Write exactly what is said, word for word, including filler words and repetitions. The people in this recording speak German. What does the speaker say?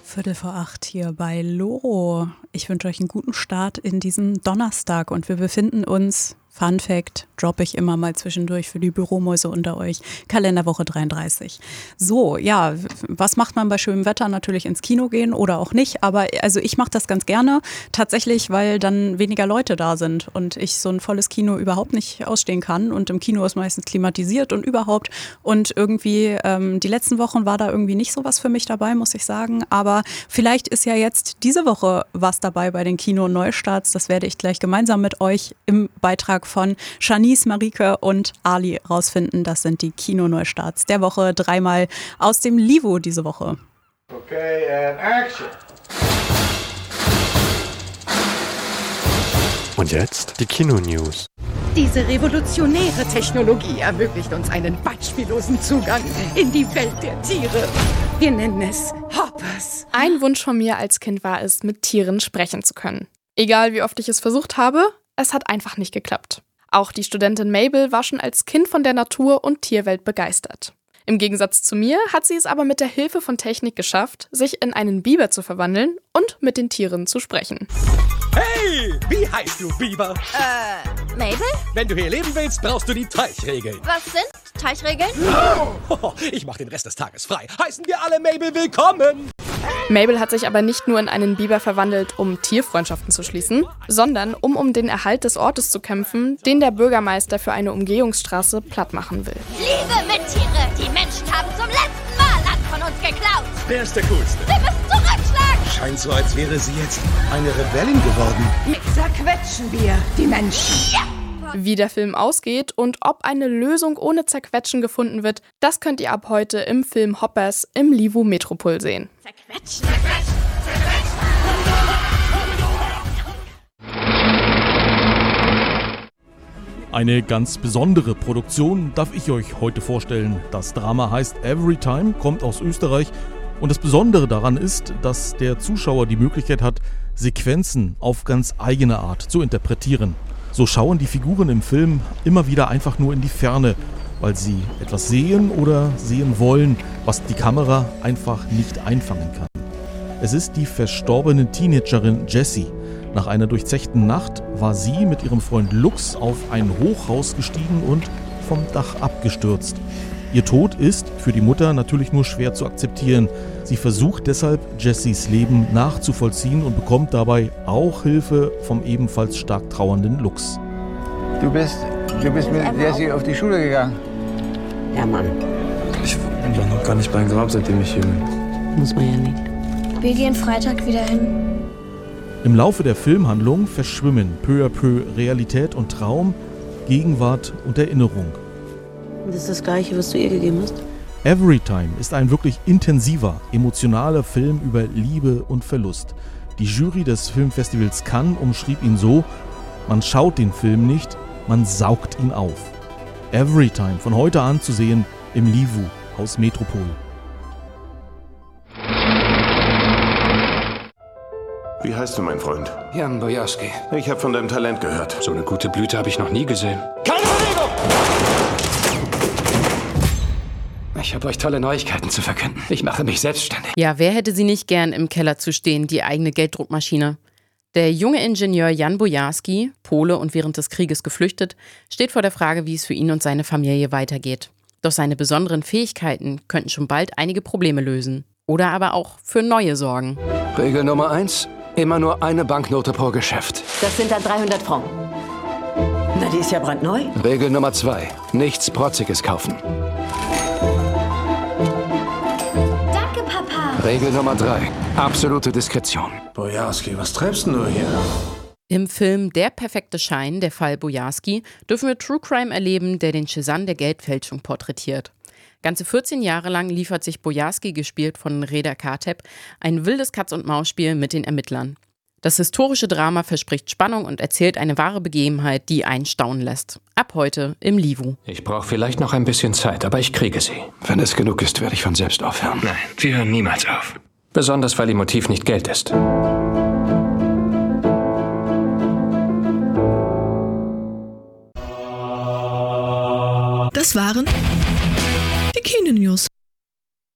Viertel vor acht hier bei Loro. Ich wünsche euch einen guten Start in diesen Donnerstag und wir befinden uns, Fun Fact, droppe ich immer mal zwischendurch für die Büromäuse unter euch, Kalenderwoche dreiunddreißig. So, ja, was macht man bei schönem Wetter? Natürlich ins Kino gehen oder auch nicht, aber also ich mache das ganz gerne, tatsächlich, weil dann weniger Leute da sind und ich so ein volles Kino überhaupt nicht ausstehen kann und im Kino ist meistens klimatisiert und überhaupt und irgendwie ähm, die letzten Wochen war da irgendwie nicht so was für mich dabei, muss ich sagen, aber vielleicht ist ja jetzt diese Woche was dabei bei den Kino-Neustarts, das werde ich gleich gemeinsam mit euch im Beitrag von Shanice, Marike und Ali rausfinden. Das sind die Kino-Neustarts der Woche. Dreimal aus dem Livo diese Woche. Okay, and action. Und jetzt die Kino-News. Diese revolutionäre Technologie ermöglicht uns einen beispiellosen Zugang in die Welt der Tiere. Wir nennen es Hoppers. Ein Wunsch von mir als Kind war es, mit Tieren sprechen zu können. Egal wie oft ich es versucht habe, es hat einfach nicht geklappt. Auch die Studentin Mabel war schon als Kind von der Natur- und Tierwelt begeistert. Im Gegensatz zu mir hat sie es aber mit der Hilfe von Technik geschafft, sich in einen Biber zu verwandeln und mit den Tieren zu sprechen. Hey, wie heißt du, Biber? Äh, Mabel? Wenn du hier leben willst, brauchst du die Teichregeln. Was sind Teichregeln? Oh, ich mach den Rest des Tages frei. Heißen wir alle Mabel willkommen. Mabel hat sich aber nicht nur in einen Biber verwandelt, um Tierfreundschaften zu schließen, sondern um um den Erhalt des Ortes zu kämpfen, den der Bürgermeister für eine Umgehungsstraße platt machen will. Liebe Mittiere, die Menschen haben zum letzten Mal Land von uns geklaut. Wer ist der Coolste? Wir müssen zurückschlagen. Scheint so, als wäre sie jetzt eine Rebellin geworden. Mit zerquetschen wir die Menschen. Ja. Wie der Film ausgeht und ob eine Lösung ohne Zerquetschen gefunden wird, das könnt ihr ab heute im Film Hoppers im Livo Metropol sehen. Zerquetschen, zerquetschen, zerquetschen. Eine ganz besondere Produktion darf ich euch heute vorstellen. Das Drama heißt Everytime, kommt aus Österreich und das Besondere daran ist, dass der Zuschauer die Möglichkeit hat, Sequenzen auf ganz eigene Art zu interpretieren. So schauen die Figuren im Film immer wieder einfach nur in die Ferne, weil sie etwas sehen oder sehen wollen, was die Kamera einfach nicht einfangen kann. Es ist die verstorbene Teenagerin Jessie. Nach einer durchzechten Nacht war sie mit ihrem Freund Lux auf ein Hochhaus gestiegen und vom Dach abgestürzt. Ihr Tod ist für die Mutter natürlich nur schwer zu akzeptieren. Sie versucht deshalb, Jessies Leben nachzuvollziehen und bekommt dabei auch Hilfe vom ebenfalls stark trauernden Lux. Du bist, du bist mit Jessie auf die Schule gegangen. Ja, Mann. Ich war noch gar nicht beim Grab, seitdem ich hier bin. Muss man ja nicht. Wir gehen Freitag wieder hin. Im Laufe der Filmhandlung verschwimmen peu à peu Realität und Traum, Gegenwart und Erinnerung. Das ist das Gleiche, was du ihr gegeben hast? Everytime ist ein wirklich intensiver, emotionaler Film über Liebe und Verlust. Die Jury des Filmfestivals Cannes umschrieb ihn so: Man schaut den Film nicht, man saugt ihn auf. Everytime, von heute an zu sehen im Livo aus Metropol. Wie heißt du, mein Freund? Jan Bojarski. Ich habe von deinem Talent gehört. So eine gute Blüte habe ich noch nie gesehen. Keine Bewegung! Ich habe euch tolle Neuigkeiten zu verkünden. Ich mache mich selbstständig. Ja, wer hätte sie nicht gern im Keller zu stehen, die eigene Gelddruckmaschine? Der junge Ingenieur Jan Bojarski, Pole und während des Krieges geflüchtet, steht vor der Frage, wie es für ihn und seine Familie weitergeht. Doch seine besonderen Fähigkeiten könnten schon bald einige Probleme lösen. Oder aber auch für neue sorgen. Regel Nummer eins: Immer nur eine Banknote pro Geschäft. Das sind dann dreihundert Franken. Na, die ist ja brandneu. Regel Nummer zwei: Nichts Protziges kaufen. Danke, Papa. Regel Nummer drei: Absolute Diskretion. Bojarski, was treibst denn du hier? Im Film Der perfekte Schein, der Fall Bojarski, dürfen wir True Crime erleben, der den Cezanne der Geldfälschung porträtiert. Ganze vierzehn Jahre lang liefert sich Bojarski, gespielt von Reda Kateb, ein wildes Katz-und-Maus-Spiel mit den Ermittlern. Das historische Drama verspricht Spannung und erzählt eine wahre Begebenheit, die einen staunen lässt. Ab heute im Livo. Ich brauche vielleicht noch ein bisschen Zeit, aber ich kriege sie. Wenn es genug ist, werde ich von selbst aufhören. Nein, wir hören niemals auf. Besonders, weil ihr Motiv nicht Geld ist. Das waren die Kino-News.